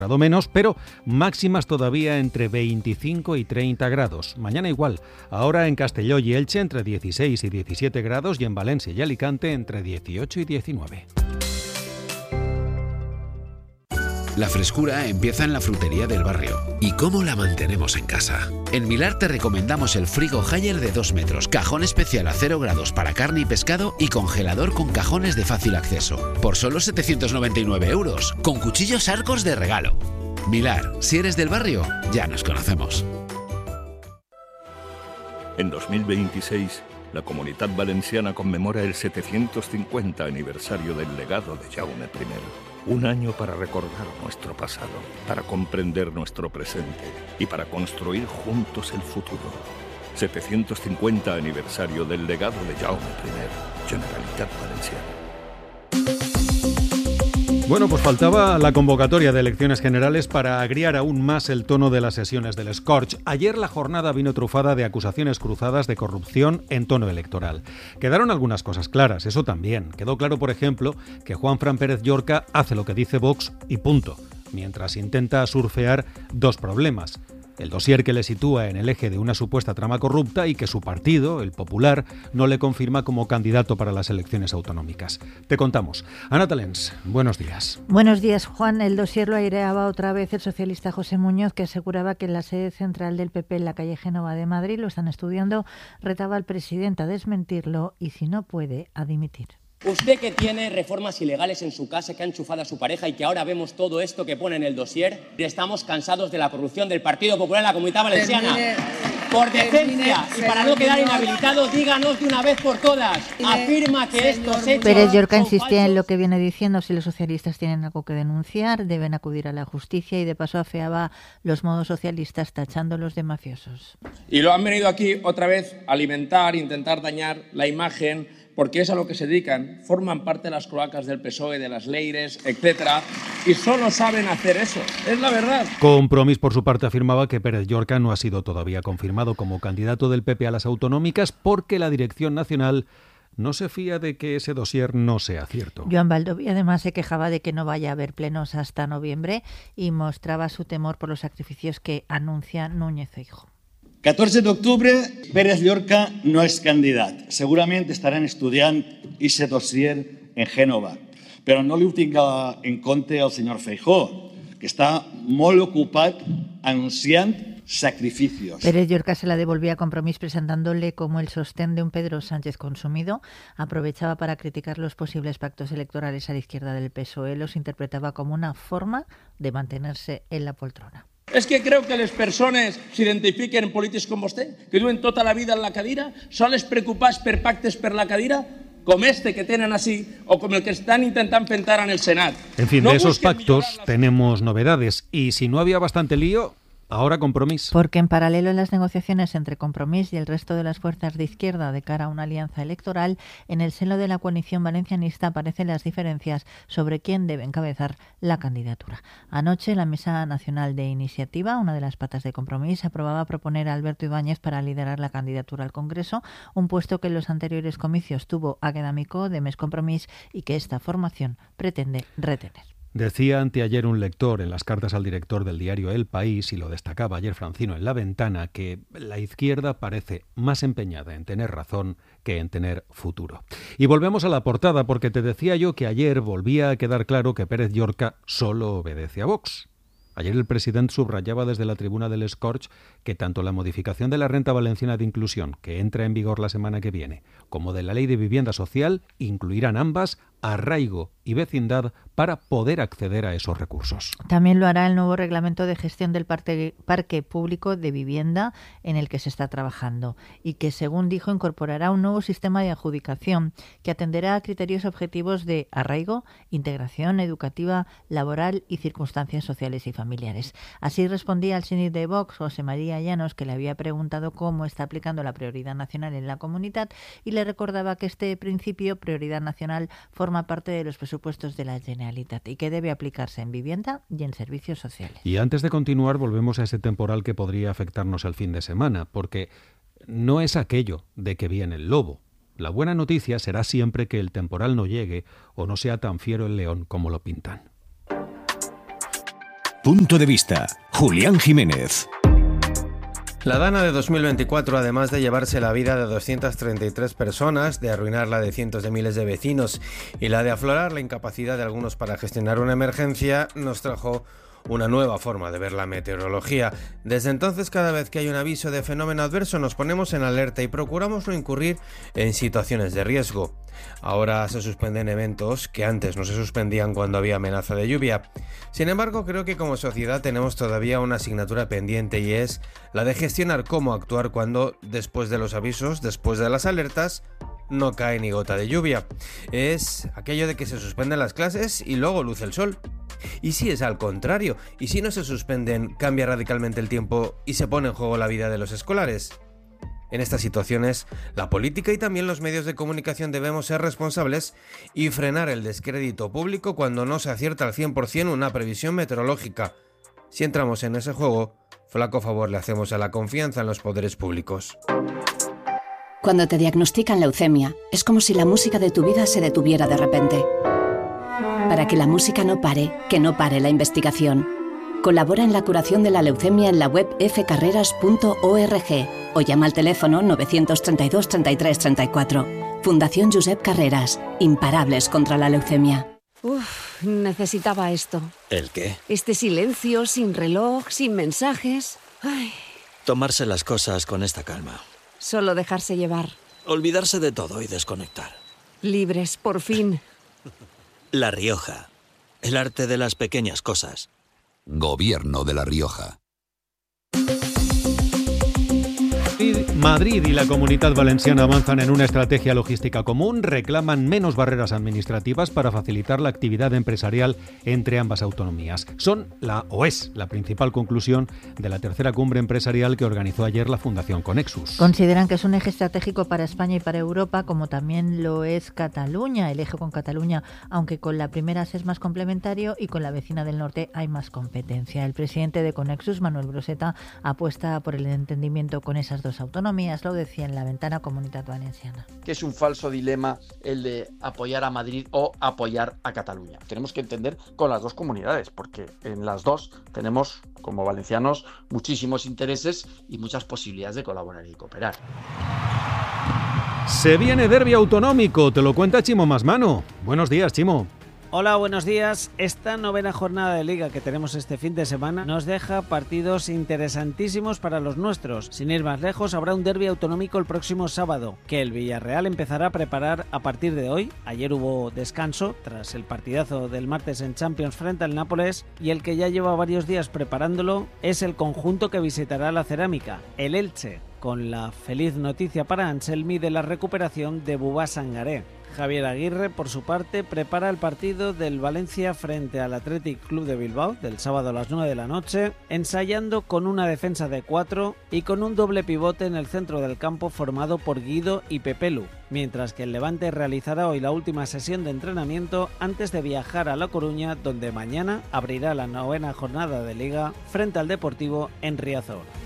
grado menos, pero máximas todavía entre 25 y 30 grados. Mañana igual. Ahora en Castelló y Elche entre 16 y 17 grados y en Valencia y Alicante entre 18 y 19. La frescura empieza en la frutería del barrio. ¿Y cómo la mantenemos en casa? En Milar te recomendamos el frigo Haier de 2 metros, cajón especial a 0 grados para carne y pescado y congelador con cajones de fácil acceso. Por solo 799 euros, con cuchillos Arcos de regalo. Milar, si eres del barrio, ya nos conocemos. En 2026, la Comunitat Valenciana conmemora el 750 aniversario del legado de Jaume I. Un año para recordar nuestro pasado, para comprender nuestro presente y para construir juntos el futuro. 750 aniversario del legado de Jaume I, Generalitat Valenciana. Bueno, pues faltaba la convocatoria de elecciones generales para agriar aún más el tono de las sesiones del Scorch. Ayer la jornada vino trufada de acusaciones cruzadas de corrupción en tono electoral. Quedaron algunas cosas claras, eso también. Quedó claro, por ejemplo, que Juanfran Pérez Llorca hace lo que dice Vox y punto, mientras intenta surfear dos problemas. El dossier que le sitúa en el eje de una supuesta trama corrupta y que su partido, el Popular, no le confirma como candidato para las elecciones autonómicas. Te contamos. Ana Talens, buenos días. Buenos días, Juan. El dossier lo aireaba otra vez el socialista José Muñoz, que aseguraba que en la sede central del PP en la calle Génova de Madrid lo están estudiando, retaba al presidente a desmentirlo y, si no puede, a dimitir. Usted que tiene reformas ilegales en su casa, que ha enchufado a su pareja y que ahora vemos todo esto que pone en el dossier, estamos cansados de la corrupción del Partido Popular en la Comunidad Valenciana. Por decencia y para no quedar inhabilitado, díganos de una vez por todas. Afirma que estos hechos... Pérez Llorca insistía en lo que viene diciendo: si los socialistas tienen algo que denunciar, deben acudir a la justicia, y de paso afeaba los modos socialistas tachándolos de mafiosos. Y lo han venido aquí otra vez a alimentar, intentar dañar la imagen, porque es a lo que se dedican, forman parte de las cloacas del PSOE, de las Leires, etcétera, y solo saben hacer eso, es la verdad. Compromís, por su parte, afirmaba que Pérez Llorca no ha sido todavía confirmado como candidato del PP a las autonómicas porque la dirección nacional no se fía de que ese dossier no sea cierto. Joan Baldoví además se quejaba de que no vaya a haber plenos hasta noviembre y mostraba su temor por los sacrificios que anuncia Núñez Feijóo. 14 d'octubre, Pérez Llorca no és candidat. Segurament estaran estudiant ese dossier en Génova, però no li ho tinga en compte el senyor Feijóo, que està molt ocupat anunciant sacrificios. Pérez Llorca se la devolvía a Compromís presentándole como el sostén de un Pedro Sánchez consumido. Aprovechaba para criticar los posibles pactos electorales a la izquierda del PSOE. Los interpretaba como una forma de mantenerse en la poltrona. És que creu que les persones s'identifiquen en polítics com vostè, que duen tota la vida en la cadira, sols preocupats per pactes per la cadira, com este que tenen así, o com el que están intentant pentar en el Senat. En fin, de esos pactos tenemos novedades, y si no había bastante lío, ahora Compromís. Porque en paralelo en las negociaciones entre Compromís y el resto de las fuerzas de izquierda de cara a una alianza electoral, en el seno de la coalición valencianista aparecen las diferencias sobre quién debe encabezar la candidatura. Anoche la Mesa Nacional de Iniciativa, una de las patas de Compromís, aprobaba proponer a Alberto Ibáñez para liderar la candidatura al Congreso, un puesto que en los anteriores comicios tuvo Águeda Micó de Més Compromís y que esta formación pretende retener. Decía anteayer un lector en las cartas al director del diario El País, y lo destacaba ayer Francino en La Ventana, que la izquierda parece más empeñada en tener razón que en tener futuro. Y volvemos a la portada, porque te decía yo que ayer volvía a quedar claro que Pérez Llorca solo obedece a Vox. Ayer el presidente subrayaba desde la tribuna del Scorch que tanto la modificación de la renta valenciana de inclusión, que entra en vigor la semana que viene, como de la ley de vivienda social, incluirán ambas arraigo y vecindad para poder acceder a esos recursos. También lo hará el nuevo reglamento de gestión del parque público de vivienda en el que se está trabajando y que, según dijo, incorporará un nuevo sistema de adjudicación que atenderá a criterios objetivos de arraigo, integración educativa, laboral y circunstancias sociales y familiares. Así respondía al síndic de Vox, José María Llanos, que le había preguntado cómo está aplicando la prioridad nacional en la comunidad, y le recordaba que este principio, prioridad nacional, forma parte de los presupuestos de la Generalitat y que debe aplicarse en vivienda y en servicios sociales. Y antes de continuar, volvemos a ese temporal que podría afectarnos el fin de semana, porque no es aquello de que viene el lobo. La buena noticia será siempre que el temporal no llegue o no sea tan fiero el león como lo pintan. Punto de Vista. Julián Jiménez. La Dana de 2024, además de llevarse la vida de 233 personas, de arruinar la de cientos de miles de vecinos y la de aflorar la incapacidad de algunos para gestionar una emergencia, nos trajo una nueva forma de ver la meteorología. Desde entonces, cada vez que hay un aviso de fenómeno adverso, nos ponemos en alerta y procuramos no incurrir en situaciones de riesgo. Ahora se suspenden eventos que antes no se suspendían cuando había amenaza de lluvia. Sin embargo, creo que como sociedad tenemos todavía una asignatura pendiente, y es la de gestionar cómo actuar cuando, después de los avisos, después de las alertas, no cae ni gota de lluvia. Es aquello de que se suspenden las clases y luego luce el sol. ¿Y si es al contrario? ¿Y si no se suspenden, cambia radicalmente el tiempo y se pone en juego la vida de los escolares? En estas situaciones, la política y también los medios de comunicación debemos ser responsables y frenar el descrédito público cuando no se acierta al 100% una previsión meteorológica. Si entramos en ese juego, flaco favor le hacemos a la confianza en los poderes públicos. Cuando te diagnostican leucemia, es como si la música de tu vida se detuviera de repente. Para que la música no pare, que no pare la investigación. Colabora en la curación de la leucemia en la web fcarreras.org o llama al teléfono 932 33 34. Fundación Josep Carreras. Imparables contra la leucemia. Necesitaba esto. ¿El qué? Este silencio, sin reloj, sin mensajes. Ay. Tomarse las cosas con esta calma. Solo dejarse llevar. Olvidarse de todo y desconectar. Libres, por fin. La Rioja. El arte de las pequeñas cosas. Gobierno de La Rioja. Madrid y la Comunitat Valenciana avanzan en una estrategia logística común, reclaman menos barreras administrativas para facilitar la actividad empresarial entre ambas autonomías. Es la principal conclusión de la tercera cumbre empresarial que organizó ayer la Fundación Conexus. Consideran que es un eje estratégico para España y para Europa, como también lo es Cataluña. El eje con Cataluña, aunque con la primera es más complementario y con la vecina del norte hay más competencia. El presidente de Conexus, Manuel Broseta, apuesta por el entendimiento con esas dos autonomías, lo decía en La Ventana Comunitat Valenciana. Que es un falso dilema el de apoyar a Madrid o apoyar a Cataluña. Tenemos que entender con las dos comunidades, porque en las dos tenemos, como valencianos, muchísimos intereses y muchas posibilidades de colaborar y cooperar. Se viene derbi autonómico, te lo cuenta Chimo Masmano. Buenos días, Chimo. Hola, buenos días. Esta novena jornada de Liga que tenemos este fin de semana nos deja partidos interesantísimos para los nuestros. Sin ir más lejos, habrá un derbi autonómico el próximo sábado, que el Villarreal empezará a preparar a partir de hoy. Ayer hubo descanso tras el partidazo del martes en Champions frente al Nápoles, y el que ya lleva varios días preparándolo es el conjunto que visitará la Cerámica, el Elche, con la feliz noticia para Anselmi de la recuperación de Bubá Sangaré. Javier Aguirre, por su parte, prepara el partido del Valencia frente al Athletic Club de Bilbao del sábado a las 9 de la noche, ensayando con una defensa de 4 y con un doble pivote en el centro del campo formado por Guido y Pepelu, mientras que el Levante realizará hoy la última sesión de entrenamiento antes de viajar a La Coruña, donde mañana abrirá la novena jornada de Liga frente al Deportivo en Riazor.